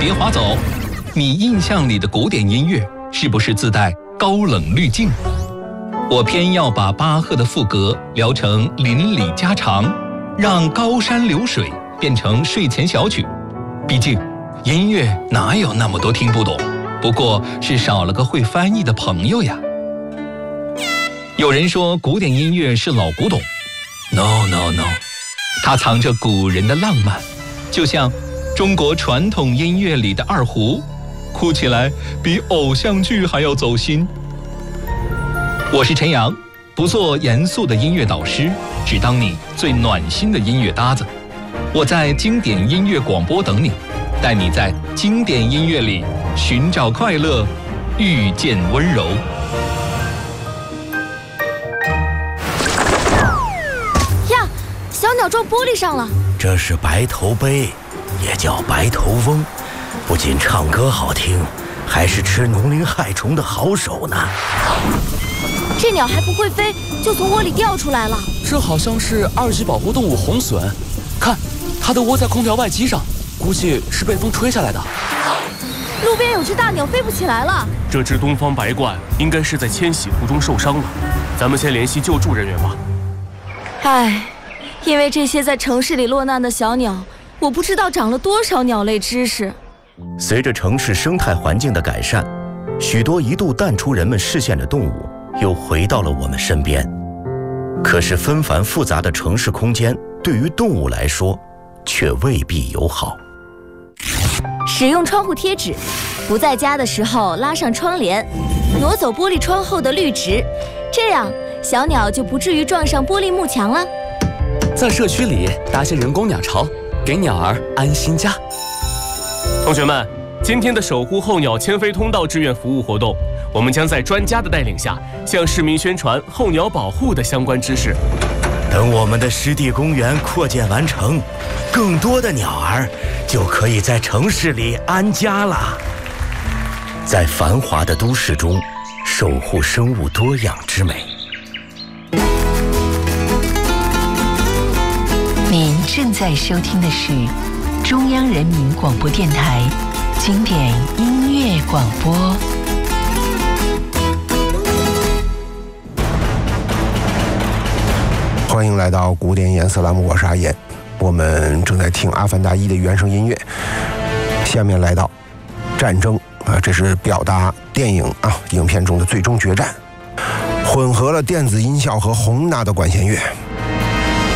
别划走。你印象里的古典音乐是不是自带高冷滤镜？我偏要把巴赫的赋格聊成邻里家常，让高山流水变成睡前小曲。毕竟音乐哪有那么多听不懂，不过是少了个会翻译的朋友呀。有人说古典音乐是老古董， No， 它藏着古人的浪漫，就像中国传统音乐里的二胡，哭起来比偶像剧还要走心。我是陈阳，不做严肃的音乐导师，只当你最暖心的音乐搭子。我在经典音乐广播等你，带你在经典音乐里寻找快乐，遇见温柔。 呀，小鸟撞玻璃上了。 这是白头鹎，也叫白头翁，不仅唱歌好听，还是吃农林害虫的好手呢。 这鸟还不会飞，就从窝里掉出来了。 这好像是2级保护动物红隼，看，它的窝在空调外机上，估计是被风吹下来的。 路边有只大鸟飞不起来了。 这只东方白鹳应该是在迁徙途中受伤了，咱们先联系救助人员吧。 唉，因为这些在城市里落难的小鸟，我不知道长了多少鸟类知识。 随着城市生态环境的改善，许多一度淡出人们视线的动物又回到了我们身边。可是纷繁复杂的城市空间对于动物来说却未必友好。 使用窗户贴纸，不在家的时候拉上窗帘，挪走玻璃窗后的绿植，这样小鸟就不至于撞上玻璃幕墙了。 在社区里搭些人工鸟巢，给鸟儿安心家。 同学们，今天的守护候鸟迁飞通道志愿服务活动，我们将在专家的带领下，向市民宣传候鸟保护的相关知识。 等我们的湿地公园扩建完成，更多的鸟儿就可以在城市里安家了。在繁华的都市中，守护生物多样之美。 您正在收听的是中央人民广播电台经典音乐广播。 欢迎来到古典颜色栏目，我是阿言。我们正在听《阿凡达1》的原声音乐，下面来到战争这是表达电影影片中的最终决战，混合了电子音效和宏大的管弦乐。